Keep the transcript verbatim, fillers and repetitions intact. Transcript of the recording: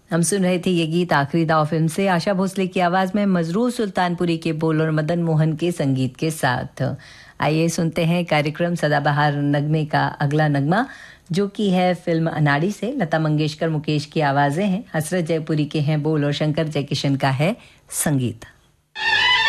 हम सुन रहे थे ये गीत आखिरी दाव फिल्म से, आशा भोसले की आवाज में मजरूर सुल्तानपुरी के बोल और मदन मोहन के संगीत के साथ। आइए सुनते हैं कार्यक्रम सदाबहार नगमे का अगला नगमा, जो कि है फिल्म अनाड़ी से। लता मंगेशकर मुकेश की आवाजें हैं, हसरत जयपुरी के हैं बोल और शंकर जयकिशन का है संगीत।